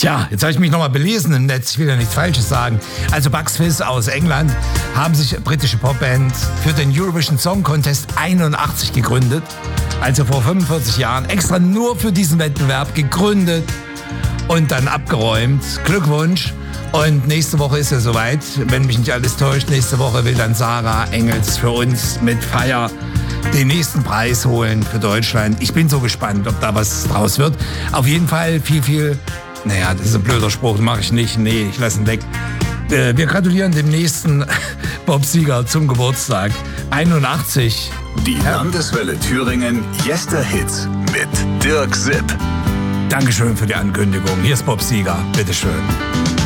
Tja, jetzt habe ich mich nochmal belesen im Netz, ich will ja nichts Falsches sagen. Also Bucks Fizz aus England haben sich, britische Popband, für den Eurovision Song Contest 81 gegründet. Also vor 45 Jahren, extra nur für diesen Wettbewerb gegründet und dann abgeräumt. Glückwunsch. Und nächste Woche ist ja soweit, wenn mich nicht alles täuscht, nächste Woche will dann Sarah Engels für uns mit Feier den nächsten Preis holen für Deutschland. Ich bin so gespannt, ob da was draus wird. Auf jeden Fall viel, naja, das ist ein blöder Spruch, mache ich nicht, nee, ich lasse ihn weg. Wir gratulieren dem nächsten Bob-Sieger zum Geburtstag, 81. Die Landeswelle Thüringen Yester-Hits mit Dirk Sipp. Dankeschön für die Ankündigung. Hier ist Bob Sieger, bitteschön.